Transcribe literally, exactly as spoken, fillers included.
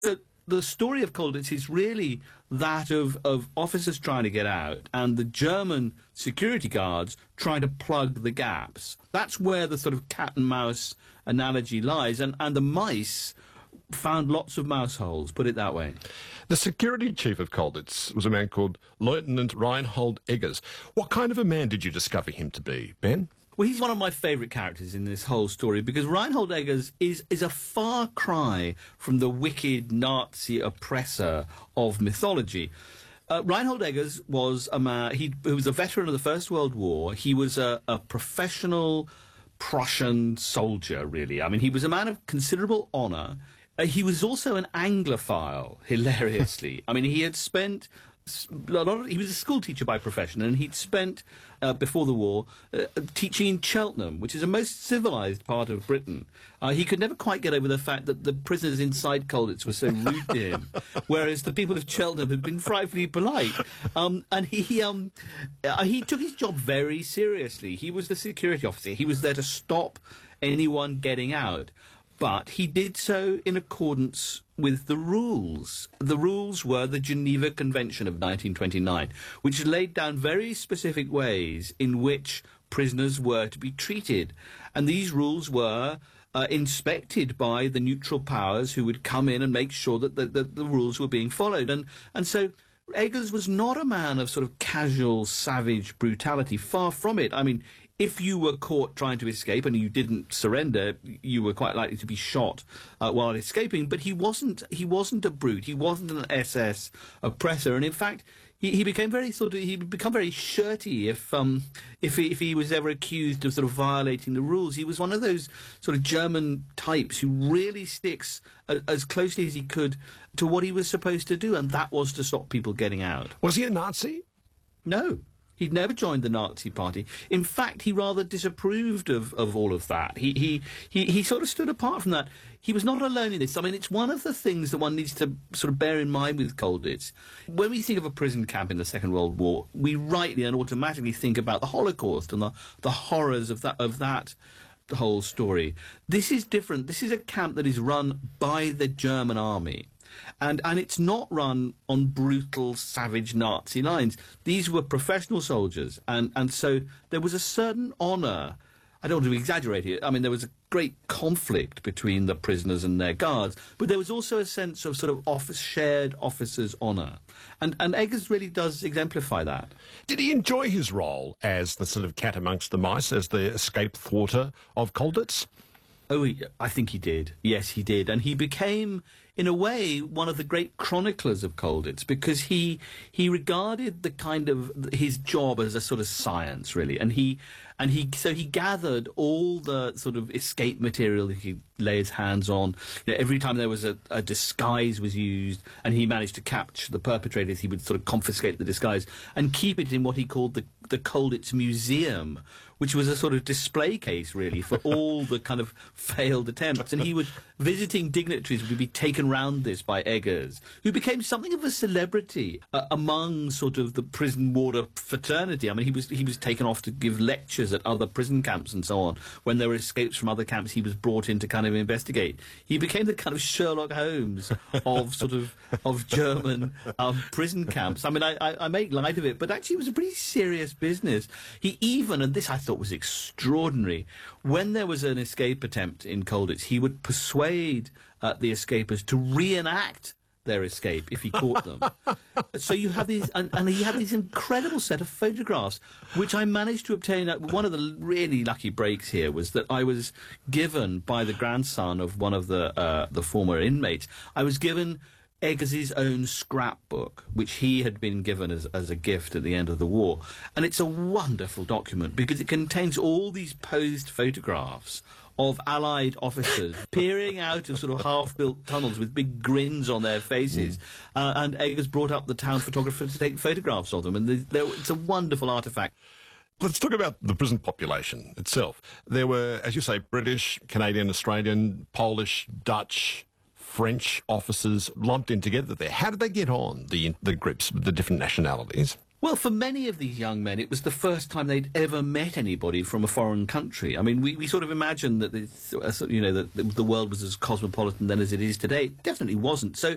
The, the story of Colditz is really that of, of officers trying to get out and the German security guards trying to plug the gaps. That's where the sort of cat and mouse analogy lies, and, and the mice found lots of mouse holes, put it that way. The security chief of Colditz was a man called Lieutenant Reinhold Eggers. What kind of a man did you discover him to be, Ben? Well, he's one of my favourite characters in this whole story because Reinhold Eggers is, is a far cry from the wicked Nazi oppressor of mythology. Uh, Reinhold Eggers was a man, he, he was a veteran of the First World War. He was a, a professional Prussian soldier, really. I mean, he was a man of considerable honour. Uh, he was also an Anglophile, hilariously. I mean, he had spent a lot of, he was a school teacher by profession, and he'd spent, uh, before the war, uh, teaching in Cheltenham, which is a most civilised part of Britain. Uh, he could never quite get over the fact that the prisoners inside Colditz were so rude to him, whereas the people of Cheltenham had been frightfully polite. Um, and he, um, uh, he took his job very seriously. He was the security officer. He was there to stop anyone getting out. But he did so in accordance with the rules. The rules were the Geneva Convention of nineteen twenty-nine, which laid down very specific ways in which prisoners were to be treated. And these rules were uh, inspected by the neutral powers who would come in and make sure that the, the, the rules were being followed. And, and so Eggers was not a man of sort of casual, savage brutality. Far from it. I mean, if you were caught trying to escape and you didn't surrender, you were quite likely to be shot uh, while escaping. But he wasn't. He wasn't a brute. He wasn't an S S oppressor. And in fact, he, he became very sort of. He become very shirty if um if he, if he was ever accused of sort of violating the rules. He was one of those sort of German types who really sticks a, as closely as he could to what he was supposed to do, and that was to stop people getting out. Was he a Nazi? No. He'd never joined the Nazi Party. In fact, he rather disapproved of, of all of that. He, he, he, he sort of stood apart from that. He was not alone in this. I mean, it's one of the things that one needs to sort of bear in mind with Colditz. When we think of a prison camp in the Second World War, we rightly and automatically think about the Holocaust and the, the horrors of that, of that whole story. This is different. This is a camp that is run by the German army. And and it's not run on brutal, savage Nazi lines. These were professional soldiers, and, and so there was a certain honour. I don't want to exaggerate it. I mean, there was a great conflict between the prisoners and their guards, but there was also a sense of sort of office, shared officers' honour. And, and Eggers really does exemplify that. Did he enjoy his role as the sort of cat amongst the mice, as the escape thwarter of Colditz? Oh, he, I think he did. Yes, he did. And he became, in a way, one of the great chroniclers of Colditz because he he regarded the kind of his job as a sort of science, really. And he and he so he gathered all the sort of escape material that he lay his hands on. You know, every time there was a, a disguise was used, and he managed to capture the perpetrators, he would sort of confiscate the disguise and keep it in what he called the the Colditz Museum, which was a sort of display case, really, for all the kind of failed attempts. And he would, visiting dignitaries would be taken round this by Eggers, who became something of a celebrity uh, among sort of the prison warder fraternity. I mean, he was he was taken off to give lectures at other prison camps and so on. When there were escapes from other camps, he was brought in to kind of investigate. He became the kind of Sherlock Holmes of sort of of German um, prison camps. I mean, I, I, I make light of it, but actually it was a pretty serious business. He even, and this I thought was extraordinary, when there was an escape attempt in Colditz, he would persuade uh, the escapers to reenact their escape if he caught them. So you have these, and, and he had this incredible set of photographs, which I managed to obtain. One of the really lucky breaks here was that I was given by the grandson of one of the uh, the former inmates. I was given Eggers' own scrapbook, which he had been given as, as a gift at the end of the war. And it's a wonderful document because it contains all these posed photographs of Allied officers peering out of sort of half-built tunnels with big grins on their faces. Mm. Uh, and Eggers brought up the town photographer to take photographs of them. And they, they, it's a wonderful artefact. Let's talk about the prison population itself. There were, as you say, British, Canadian, Australian, Polish, Dutch, French officers lumped in together there. How did they get on, the the groups, the different nationalities? Well, for many of these young men, it was the first time they'd ever met anybody from a foreign country. I mean, we, we sort of imagined that, it's, you know, that the world was as cosmopolitan then as it is today. It definitely wasn't. So